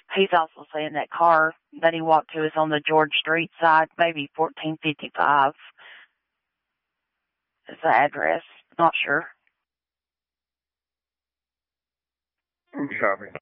He's also saying that car that he walked to is on the George Street side, maybe 1455 is the address. Not sure. Copy.